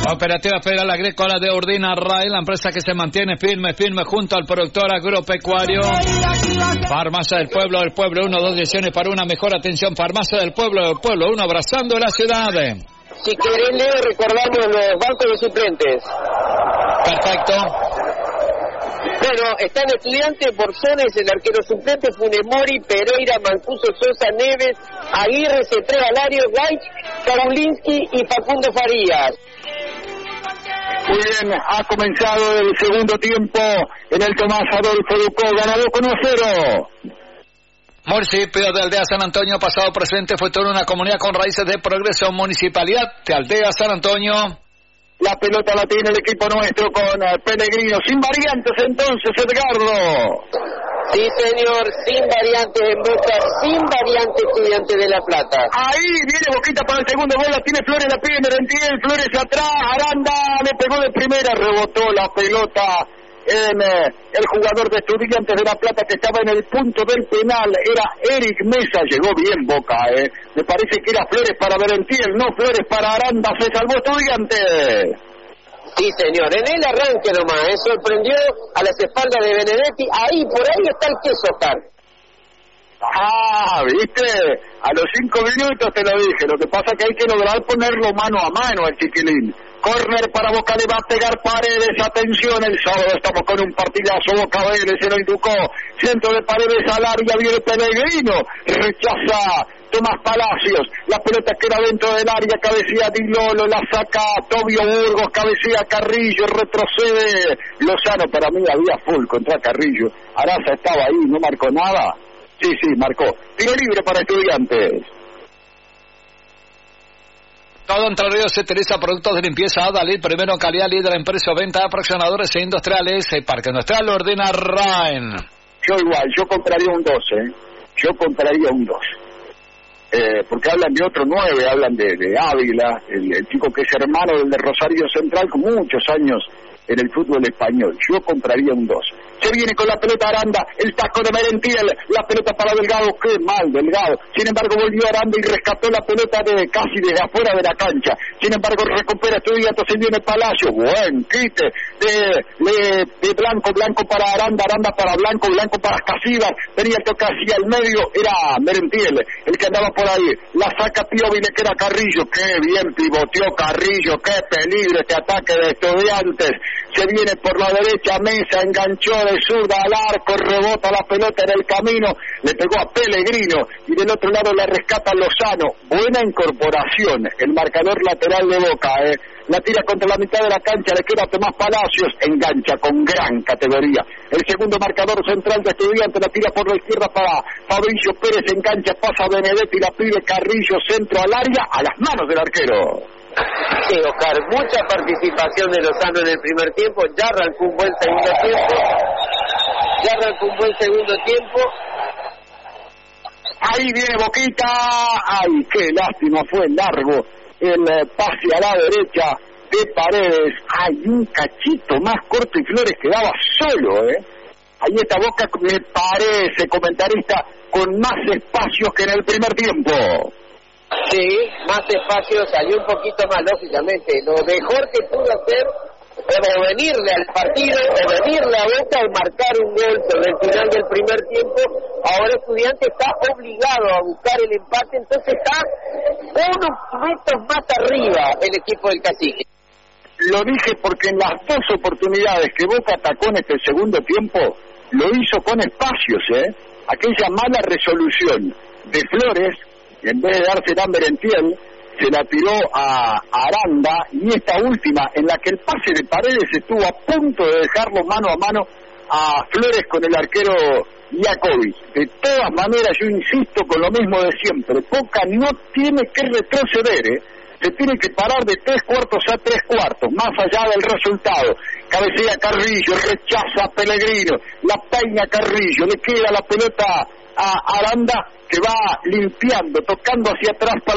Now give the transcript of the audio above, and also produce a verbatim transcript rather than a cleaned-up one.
Operativa Federal Agrícola de Urdina Arraiz, la empresa que se mantiene firme, firme junto al productor agropecuario. Farmacia del Pueblo, del Pueblo uno, dos decisiones para una mejor atención. Farmacia del Pueblo, del Pueblo uno, abrazando la ciudad. Si querés, Leo, recordamos los bancos de suplentes. Perfecto. Bueno, están Estudiantes, Borzones, el arquero suplente, Funemori, Pereira, Mancuso, Sosa, Neves, Aguirre, Cetré, Alario, Gaich, Karolinski y Facundo Farías. Muy bien, ha comenzado el segundo tiempo en el Tomás Adolfo Ducó, ganado con uno a cero. Municipio de Aldea San Antonio, pasado presente, futuro, una comunidad con raíces de progreso. Municipalidad de Aldea San Antonio. La pelota la tiene el equipo nuestro con Pellegrino, sin variantes entonces, Edgardo. Sí, señor, sin variantes en Boca, sin variantes Estudiantes de La Plata. Ahí viene Boquita para el segundo gol, la tiene Flores, la pide Merentiel, Flores atrás, Aranda le pegó de primera, rebotó la pelota en eh, el jugador de Estudiantes de La Plata que estaba en el punto del penal, era Eric Mesa. Llegó bien Boca, eh. me parece que era Flores para Merentiel, no Flores para Aranda, se salvó Estudiantes. Sí, señor, en el arranque nomás, eh, sorprendió a las espaldas de Benedetti, ahí, por ahí está el queso, Oscar. Ah, viste, a los cinco minutos te lo dije, lo que pasa es que hay que lograr ponerlo mano a mano al chiquilín. Corner para Boca, le va a pegar Paredes, atención, el sábado estamos con un partidazo, Boca Vélez en el Ducó, centro de Paredes al área, viene Pellegrino, rechaza Tomás Palacios, la pelota queda dentro del área, cabecea Di Lolo, la saca Tobio Burgos, cabecea Carrillo, retrocede Lozano, para mí había full contra Carrillo, Araza estaba ahí, no marcó nada, sí, sí, marcó, tiro libre para Estudiantes. Todo Entre Ríos se utiliza productos de limpieza Adalid, primero en calidad, líder en precio, venta a fraccionadores e industriales. El Parque Industrial Ordina Rain. Yo igual, yo compraría un dos, ¿eh? Yo compraría un dos. Eh, porque hablan de otro nueve, hablan de, de Ávila, el, el chico que es hermano del de Rosario Central con muchos años en el fútbol español. Yo compraría un dos. Se viene con la pelota Aranda, el taco de Merentiel, la pelota para Delgado, qué mal Delgado. Sin embargo volvió Aranda y rescató la pelota de casi desde afuera de la cancha. Sin embargo recupera Estudiantes, se viene Palacio, buen quite de, de, de Blanco, Blanco para Aranda, Aranda para Blanco, Blanco para Casillas. Tenía que tocar hacia el medio, era Merentiel el que andaba por ahí. La saca Piovi, le queda Carrillo, qué bien pivoteó Carrillo, qué peligro este ataque de Estudiantes. Se viene por la derecha, Mesa enganchó de zurda al arco, rebota la pelota en el camino, le pegó a Pellegrino y del otro lado la rescata Lozano. Buena incorporación, el marcador lateral de Boca, eh. la tira contra la mitad de la cancha, le queda a Tomás Palacios, engancha con gran categoría. El segundo marcador central de Estudiantes, la tira por la izquierda para Fabricio Pérez, engancha, pasa Benedetti, la pide Carrillo, centro al área, a las manos del arquero. Sí, Oscar, mucha participación de Lozano en el primer tiempo, ya arrancó un buen segundo tiempo, ya arrancó un buen segundo tiempo. Ahí viene Boquita, ay, qué lástima, fue largo el eh, pase a la derecha de Paredes, hay un cachito más corto y Flores quedaba solo, eh. Ahí está Boca, me parece, comentarista, con más espacios que en el primer tiempo. Sí, más espacio, salió un poquito más, lógicamente. Lo mejor que pudo hacer es venirle al partido, es venirle a Boca y marcar un gol sobre el final del primer tiempo. Ahora Estudiante está obligado a buscar el empate, entonces está unos metros más arriba el equipo del Cacique. Lo dije porque en las dos oportunidades que Boca atacó en este segundo tiempo, lo hizo con espacios, ¿eh? Aquella mala resolución de Flores, en vez de dársela a Merentiel, se la tiró a Aranda, y esta última, en la que el pase de Paredes estuvo a punto de dejarlo mano a mano a Flores con el arquero Iacovic. De todas maneras, yo insisto con lo mismo de siempre, Boca no tiene que retroceder, ¿eh? Se tiene que parar de tres cuartos a tres cuartos, más allá del resultado. Cabecea Carrillo, rechaza a Pellegrino, la peina Carrillo, le queda la pelota a Aranda, que va limpiando, tocando hacia atrás para